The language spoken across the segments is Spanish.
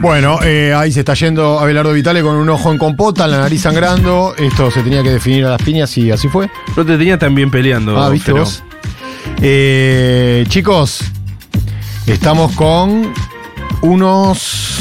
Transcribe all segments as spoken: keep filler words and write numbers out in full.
Bueno, eh, ahí se está yendo Abelardo Vitale con un ojo en compota, la nariz sangrando. Esto se tenía que definir a las piñas y así fue. Pero te tenía también peleando. Ah, ¿viste pero... vos? Eh, chicos, estamos con unos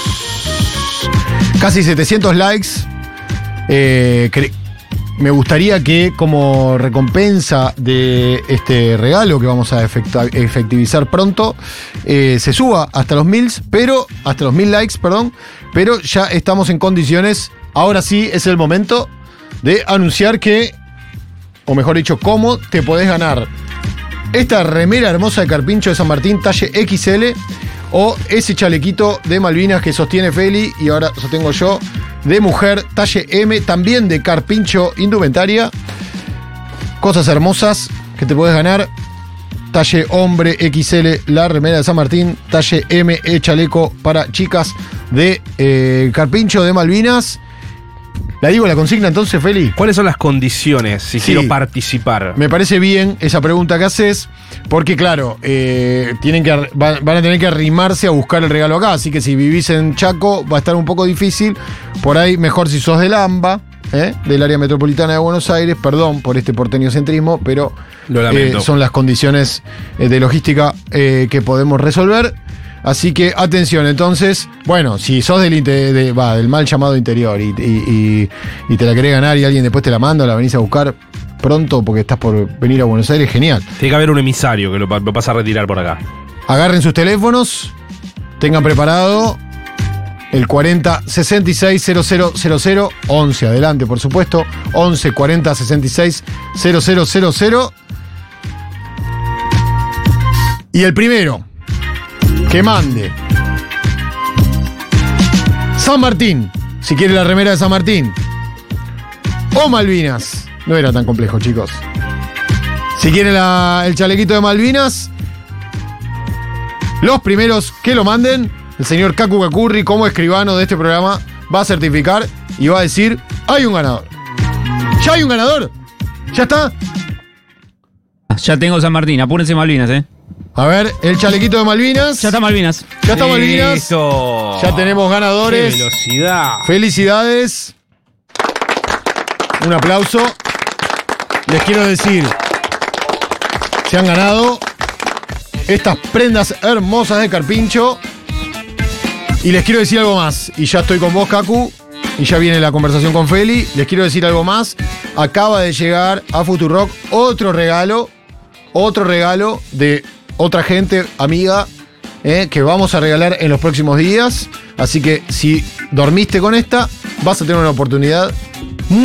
casi setecientos likes. Eh, cre- me gustaría que como recompensa de este regalo que vamos a efectu- efectivizar pronto, eh, se suba hasta los mil, pero hasta los mil likes, perdón, pero ya estamos en condiciones. Ahora sí es el momento de anunciar que, o mejor dicho, cómo te podés ganar esta remera hermosa de Carpincho de San Martín, talle equis ele, o ese chalequito de Malvinas que sostiene Feli y ahora sostengo yo, de mujer, talle eme, también de Carpincho Indumentaria. Cosas hermosas que te podés ganar. Talle hombre equis ele, la remera de San Martín. Talle eme, el chaleco para chicas de eh, Carpincho de Malvinas. La digo la consigna entonces, Feli. ¿Cuáles son las condiciones si Sí. quiero participar? Me parece bien esa pregunta que haces, porque claro, eh, tienen que, ar- van, van a tener que arrimarse a buscar el regalo acá, así que si vivís en Chaco va a estar un poco difícil. Por ahí mejor si sos del AMBA, ¿eh? Del área metropolitana de Buenos Aires, perdón por este porteñocentrismo, pero Lo lamento. eh, son las condiciones eh, de logística eh, que podemos resolver. Así que atención, entonces, bueno, si sos del, inte- de- va, del mal llamado interior y, y- y- y te la querés ganar y alguien después te la manda, la venís a buscar pronto porque estás por venir a Buenos Aires, genial. Tiene que haber un emisario que lo, pa- lo pasa a retirar por acá. Agarren sus teléfonos, tengan preparado el cuarenta sesenta y seis cero cero cero cero, once, adelante por supuesto, once cuarenta sesenta y seis cero cero cero cero. Y el primero que mande San Martín, si quiere la remera de San Martín, o Malvinas, no era tan complejo, chicos. Si quiere la- el chalequito de Malvinas, los primeros que lo manden, el señor Kaku Kakurri, como escribano de este programa, va a certificar y va a decir: hay un ganador. ¿Ya hay un ganador? ¿Ya está? Ya tengo San Martín, apúrense Malvinas, eh. A ver, el chalequito de Malvinas. Ya está Malvinas. Ya está Malvinas. Listo. Ya tenemos ganadores. ¡Qué velocidad! Felicidades. Un aplauso. Les quiero decir, se han ganado estas prendas hermosas de Carpincho. Y les quiero decir algo más. Y ya estoy con vos, Kaku. Y ya viene la conversación con Feli. Les quiero decir algo más. Acaba de llegar a Futurock otro regalo. Otro regalo de otra gente, amiga, eh, que vamos a regalar en los próximos días. Así que si dormiste con esta, vas a tener una oportunidad